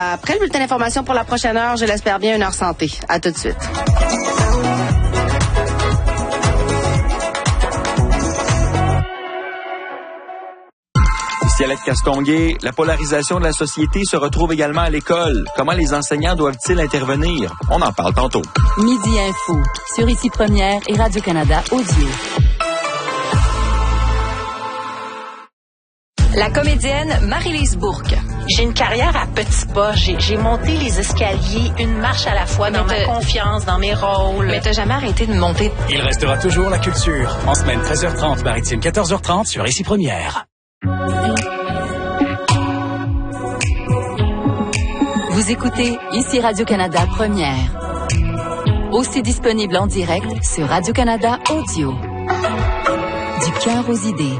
Après le bulletin d'information pour la prochaine heure, je l'espère bien, une heure santé. À tout de suite. Ici Alex Castonguay, la polarisation de la société se retrouve également à l'école. Comment les enseignants doivent-ils intervenir? On en parle tantôt. Midi Info, sur Ici Première et Radio-Canada Audio. La comédienne Marie-Lise Bourque. J'ai une carrière à petits pas. J'ai monté les escaliers une marche à la fois dans ma confiance, dans mes rôles. Mais t'as jamais arrêté de monter. Il restera toujours la culture. En semaine 13h30, maritime 14h30 sur Ici Première. Vous écoutez Ici Radio-Canada Première. Aussi disponible en direct sur Radio-Canada Audio. Du cœur aux idées.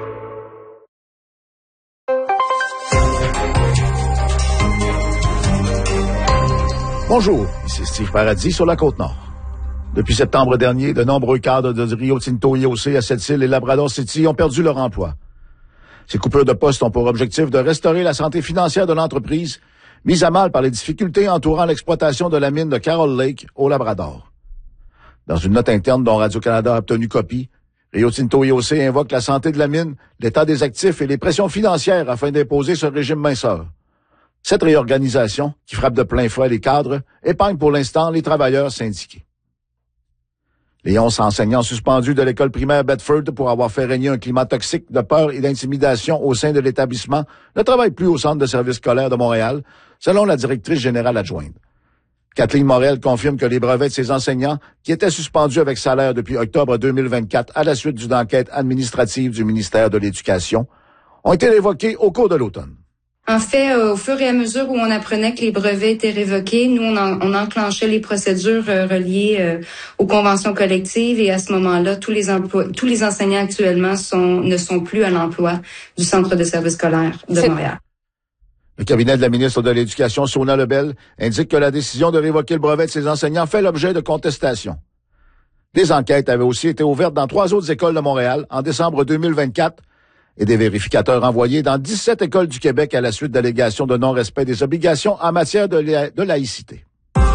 Bonjour, ici Steve Paradis sur la Côte-Nord. Depuis septembre dernier, de nombreux cadres de Rio Tinto IOC à Sept-Îles et Labrador City ont perdu leur emploi. Ces coupures de postes ont pour objectif de restaurer la santé financière de l'entreprise, mise à mal par les difficultés entourant l'exploitation de la mine de Carol Lake au Labrador. Dans une note interne dont Radio-Canada a obtenu copie, Rio Tinto IOC invoque la santé de la mine, l'état des actifs et les pressions financières afin d'imposer ce régime minceur. Cette réorganisation, qui frappe de plein fouet les cadres, épargne pour l'instant les travailleurs syndiqués. Les 11 enseignants suspendus de l'école primaire Bedford pour avoir fait régner un climat toxique de peur et d'intimidation au sein de l'établissement ne travaillent plus au Centre de services scolaires de Montréal, selon la directrice générale adjointe. Kathleen Morel confirme que les brevets de ces enseignants, qui étaient suspendus avec salaire depuis octobre 2024 à la suite d'une enquête administrative du ministère de l'Éducation, ont été révoqués au cours de l'automne. En fait, au fur et à mesure où on apprenait que les brevets étaient révoqués, nous, on enclenchait les procédures reliées aux conventions collectives et à ce moment-là, tous les enseignants actuellement ne sont plus à l'emploi du Centre de services scolaires de Montréal. Le cabinet de la ministre de l'Éducation, Sona Lebel, indique que la décision de révoquer le brevet de ces enseignants fait l'objet de contestations. Des enquêtes avaient aussi été ouvertes dans 3 autres écoles de Montréal en décembre 2024 et des vérificateurs envoyés dans 17 écoles du Québec à la suite d'allégations de non-respect des obligations en matière de laïcité.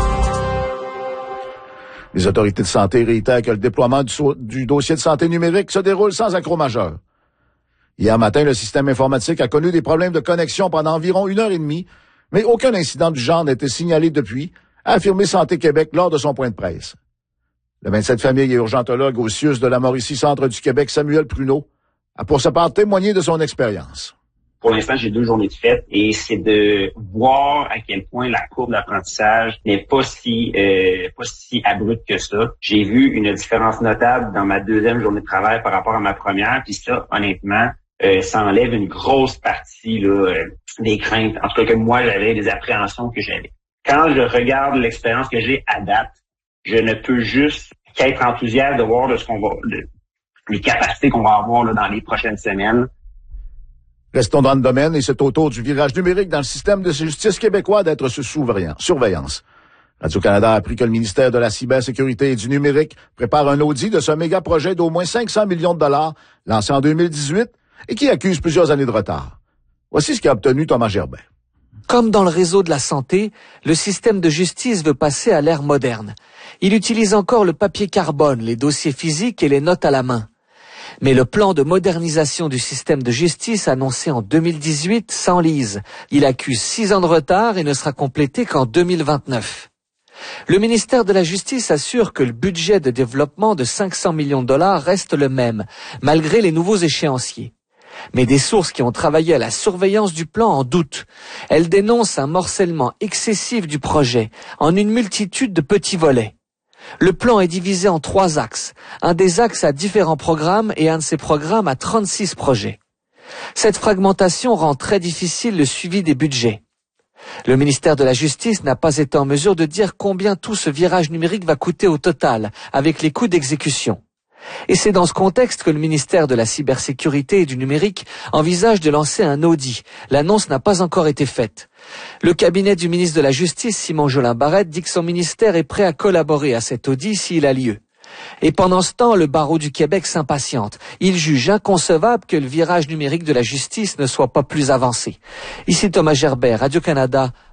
Les autorités de santé réitèrent que le déploiement du dossier de santé numérique se déroule sans accroc majeur. Hier matin, le système informatique a connu des problèmes de connexion pendant environ 1h30, mais aucun incident du genre n'a été signalé depuis, a affirmé Santé Québec lors de son point de presse. Le 27 famille et urgentologue au CIUS de la Mauricie Centre du Québec, Samuel Pruneau, a pour sa part témoigné de son expérience. Pour l'instant, j'ai 2 journées de fête et c'est de voir à quel point la courbe d'apprentissage n'est pas si abrupte que ça. J'ai vu une différence notable dans ma 2e journée de travail par rapport à ma première, puis ça, honnêtement, ça enlève une grosse partie des craintes. En tout cas, que moi, j'avais, des appréhensions que j'avais. Quand je regarde l'expérience que j'ai à date, je ne peux juste qu'être enthousiaste de voir les capacités qu'on va avoir dans les prochaines semaines. Restons dans le domaine et c'est au tour du virage numérique dans le système de justice québécois d'être sous surveillance. Radio-Canada a appris que le ministère de la Cybersécurité et du Numérique prépare un audit de ce méga-projet d'au moins 500 millions de dollars lancé en 2018 et qui accuse plusieurs années de retard. Voici ce qu'a obtenu Thomas Gerbet. Comme dans le réseau de la santé, le système de justice veut passer à l'ère moderne. Il utilise encore le papier carbone, les dossiers physiques et les notes à la main. Mais le plan de modernisation du système de justice annoncé en 2018 s'enlise. Il accuse 6 ans de retard et ne sera complété qu'en 2029. Le ministère de la Justice assure que le budget de développement de 500 millions de dollars reste le même, malgré les nouveaux échéanciers. Mais des sources qui ont travaillé à la surveillance du plan en doutent. Elles dénoncent un morcellement excessif du projet, en une multitude de petits volets. Le plan est divisé en 3 axes. Un des axes a différents programmes et un de ces programmes a 36 projets. Cette fragmentation rend très difficile le suivi des budgets. Le ministère de la Justice n'a pas été en mesure de dire combien tout ce virage numérique va coûter au total, avec les coûts d'exécution. Et c'est dans ce contexte que le ministère de la Cybersécurité et du Numérique envisage de lancer un audit. L'annonce n'a pas encore été faite. Le cabinet du ministre de la Justice, Simon Jolin-Barrette, dit que son ministère est prêt à collaborer à cet audit s'il a lieu. Et pendant ce temps, le barreau du Québec s'impatiente. Il juge inconcevable que le virage numérique de la justice ne soit pas plus avancé. Ici Thomas Gerbet, Radio-Canada,